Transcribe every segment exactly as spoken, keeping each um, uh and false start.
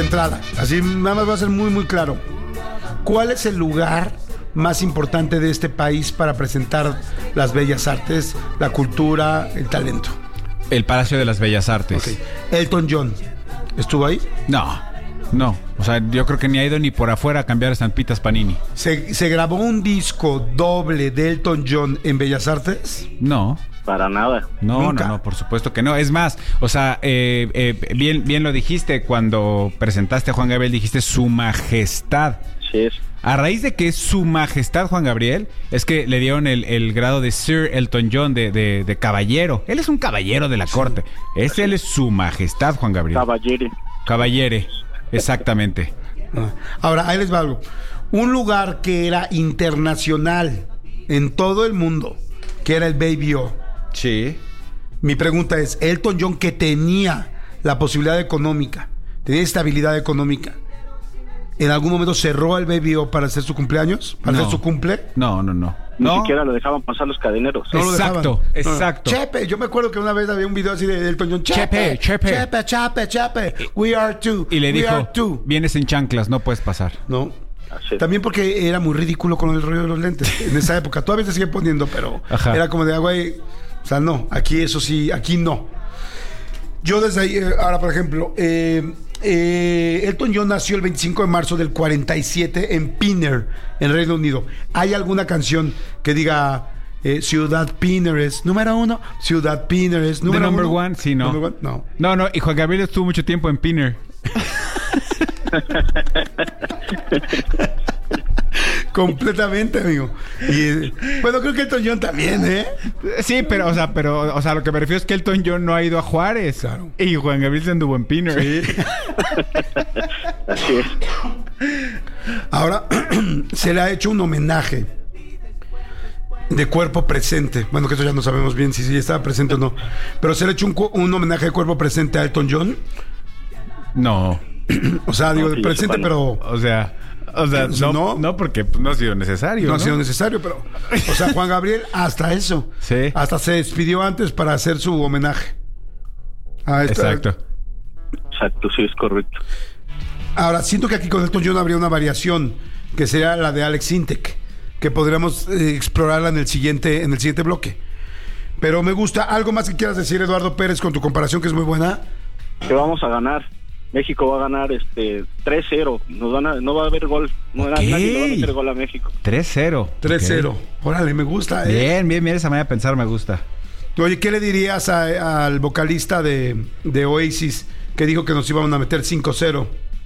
Entrada, así nada más va a ser muy muy claro. ¿Cuál es el lugar más importante de este país para presentar las bellas artes, la cultura, el talento? El Palacio de las Bellas Artes. Okay. Elton John, ¿estuvo ahí? No, no. O sea, yo creo que ni ha ido ni por afuera a cambiar estampitas Panini. ¿Se, ¿Se grabó un disco doble de Elton John en Bellas Artes? No. Para nada. No, Nunca. no, no, por supuesto que no. Es más, o sea, eh, eh, bien, bien lo dijiste cuando presentaste a Juan Gabriel, dijiste Su Majestad. Sí es. A raíz de que es Su Majestad Juan Gabriel, es que le dieron el, el grado de Sir Elton John, de, de, de caballero. Él es un caballero de la corte. Es, él es Su Majestad Juan Gabriel. Caballere. Caballere, exactamente. Ahora, ahí les va algo. Un lugar que era internacional en todo el mundo, que era el Baby O. Sí. Mi pregunta es, Elton John, que tenía la posibilidad económica, tenía estabilidad económica, ¿en algún momento cerró el Baby O para hacer su cumpleaños? ¿Para No. hacer su cumple? No, no, no. Ni no. siquiera lo dejaban pasar los cadeneros. No lo Exacto, dejaban. exacto. Chepe, yo me acuerdo que una vez había un video así de Elton John. Chepe, Chepe. Chepe, Chepe, Chepe. We are two. Y le we are dijo, two. vienes en chanclas, no puedes pasar. No. Así es. También porque era muy ridículo con el rollo de los lentes en esa época. Todavía se sigue poniendo, pero Ajá. era como de, ah, güey, o sea, no, aquí eso sí, aquí no. Yo desde ahí, eh, ahora por ejemplo, eh, eh, Elton John nació el veinticinco de marzo del cuarenta y siete en Pinner, en Reino Unido. ¿Hay alguna canción que diga eh, Ciudad Pinner es número uno? Ciudad Pinner es número The number uno. one, sí, no. Number one, no. No, no, y Juan Gabriel estuvo mucho tiempo en Pinner. Completamente, amigo. Y, eh, bueno, creo que Elton John también, ¿eh? Sí, pero, o sea, pero, o sea, lo que me refiero es que Elton John no ha ido a Juárez. Claro. Y Juan Gabriel se anduvo en Pinner. Sí. Así es. Ahora se le ha hecho un homenaje de cuerpo presente. Bueno, que eso ya no sabemos bien si, si estaba presente o no. Pero se le ha hecho un, cu- un homenaje de cuerpo presente a Elton John. No. O sea, digo, No, sí, de presente, sepa, pero O sea, o sea, No. no, no, porque pues, no ha sido necesario. no No, ha sido necesario. Pero, o sea, Juan Gabriel, hasta eso. Sí. Hasta se despidió antes para hacer su homenaje. A esta- Exacto. Exacto, sí es correcto. Ahora, siento que aquí con Elton John habría una variación, que sería la de Alex Sintek, que podríamos eh, explorarla en el siguiente, en el siguiente bloque. Pero me gusta. ¿Algo más que quieras decir, Eduardo Pérez, con tu comparación, que es muy buena? Que vamos a ganar. México va a ganar este tres cero. Nos van a, no va a haber gol. No, Ok. Nadie le va a meter gol a México. tres cero. tres cero. Ok. Órale, me gusta, ¿eh? Bien, bien, bien. Esa manera de pensar me gusta. Oye, ¿qué le dirías a- al vocalista de, de Oasis que dijo que nos iban a meter cinco cero?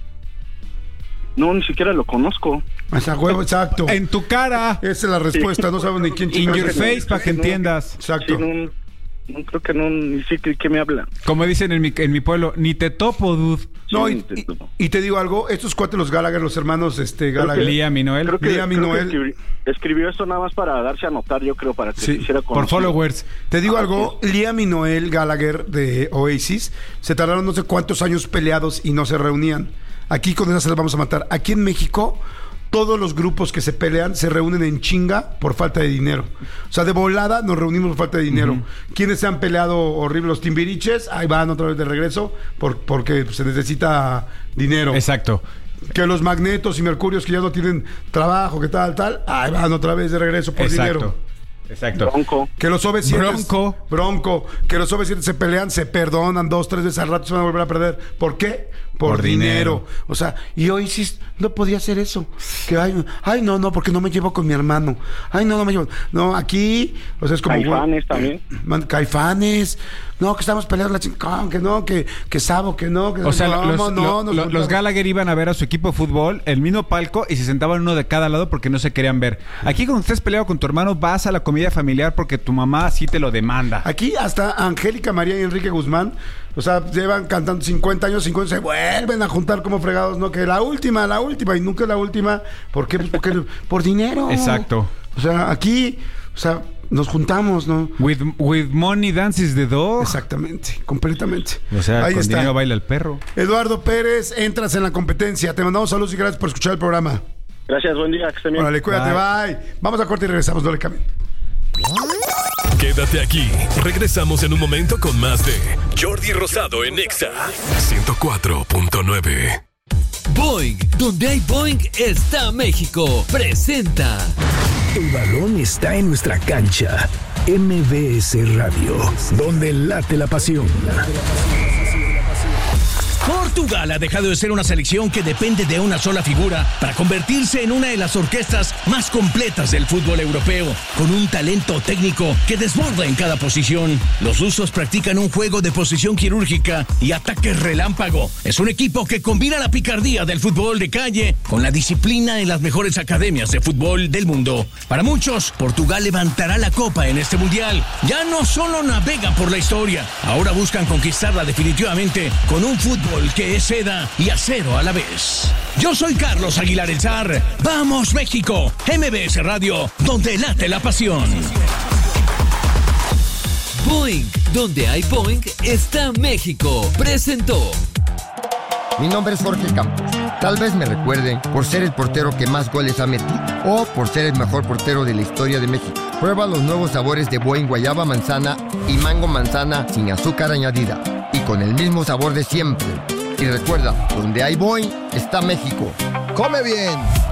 No, ni siquiera lo conozco. O sea, huevo, exacto. En tu cara. Esa es la respuesta. No saben ni quién In chingados your es. face, para que No. entiendas. Exacto. Sí, no, no creo que no, ni sé de qué me habla. Como dicen en mi, en mi pueblo, ni te topo, dude. No, Sí, y, te- y- y te digo algo, estos cuates, los Gallagher, los hermanos este, Creo que- Gallagher. Liam y Noel. Creo que, Liam y creo que Noel. escribi- escribió esto nada más para darse a notar, yo creo, para que Sí, se hiciera Por conocido. followers. Te digo Ah, algo, Liam y Noel Gallagher de Oasis se tardaron no sé cuántos años peleados y no se reunían. Aquí con esas se las vamos a matar. Aquí en México, todos los grupos que se pelean se reúnen en chinga por falta de dinero. O sea, de volada nos reunimos por falta de dinero. Uh-huh. ¿Quiénes se han peleado horrible? Los Timbiriches, ahí van otra vez de regreso por, porque se necesita dinero. Exacto. Que los Magnetos y Mercurios que ya no tienen trabajo, que tal, tal, ahí van otra vez de regreso por Exacto. dinero. Exacto. Bronco. Que los O V siete Bronco. Bronco. Que los O V siete se pelean, se perdonan dos, tres veces al rato, se van a volver a perder. ¿Por qué? Por, Por dinero. dinero. O sea, y hoy sí no podía hacer eso. Que ay, ay, no, no, porque no me llevo con mi hermano. Ay, no, no me llevo. No, aquí, o sea, es como. Caifanes también. Man, Caifanes. No, que estamos peleando la chingada, que no, que, que Sabo, que no, que O sea, no, los, no, lo- no, nos lo- juntamos. los Gallagher iban a ver a su equipo de fútbol, el mismo palco, y se sentaban uno de cada lado porque no se querían ver. Aquí cuando estés peleado con tu hermano, vas a la comida familiar porque tu mamá así te lo demanda. Aquí hasta Angélica María y Enrique Guzmán, o sea, llevan cantando cincuenta años, cincuenta, se vuelven a juntar como fregados, ¿no? Que la última, la última, y nunca es la última. ¿Por qué? Pues porque por dinero. Exacto. O sea, aquí, o sea, nos juntamos, ¿no? With, with money dances the dog. Exactamente, completamente. O sea, ahí con está. dinero baila el perro. Eduardo Pérez, entras en la competencia. Te mandamos saludos y gracias por escuchar el programa. Gracias, buen día, que estén bien. Órale, cuídate, bye. Bye. Vamos a corte y regresamos, no le cambien. Quédate aquí. Regresamos en un momento con más de Jordi Rosado en Exa ciento cuatro punto nueve. Boing, donde hay Boing está México. Presenta. El balón está en nuestra cancha. M B S Radio, donde late la pasión. Portugal ha dejado de ser una selección que depende de una sola figura para convertirse en una de las orquestas más completas del fútbol europeo, con un talento técnico que desborda en cada posición. Los rusos practican un juego de posición quirúrgica y ataque relámpago. Es un equipo que combina la picardía del fútbol de calle con la disciplina en las mejores academias de fútbol del mundo. Para muchos, Portugal levantará la copa en este mundial. Ya no solo navegan por la historia, ahora buscan conquistarla definitivamente con un fútbol que es seda y acero a la vez. Yo soy Carlos Aguilar el Zar. ¡Vamos, México! M B S Radio, donde late la pasión. Boing, donde hay Boing está México. Presentó. Mi nombre es Jorge Campos. Tal vez me recuerden por ser el portero que más goles ha metido o por ser el mejor portero de la historia de México. Prueba los nuevos sabores de Boing guayaba manzana y mango manzana sin azúcar añadida y con el mismo sabor de siempre. Y recuerda, donde hay Boing está México. ¡Come bien!